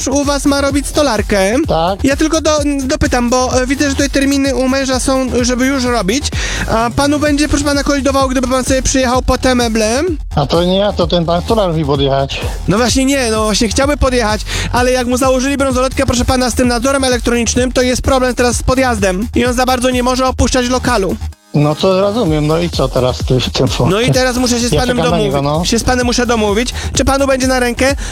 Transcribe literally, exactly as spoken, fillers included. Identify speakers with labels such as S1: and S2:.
S1: mąż u was ma robić stolarkę.
S2: Tak.
S1: Ja tylko do, dopytam, bo e, widzę, że tutaj terminy u męża są, żeby już robić. A panu będzie, proszę pana, kolidowało, gdyby pan sobie przyjechał po te meble?
S2: A to nie ja, to ten pan stolarz mi podjechać.
S1: No właśnie nie, no właśnie chciałby podjechać, ale jak mu założyli bransoletkę, proszę pana, z tym nadzorem elektronicznym, to jest problem teraz z podjazdem i on za bardzo nie może opuszczać lokalu.
S2: No to rozumiem, no i co teraz w tym?
S1: No i teraz muszę się z
S2: Ja
S1: panem
S2: czekam na
S1: domówić.
S2: niego, no.
S1: Się z panem muszę domówić, czy panu będzie na rękę,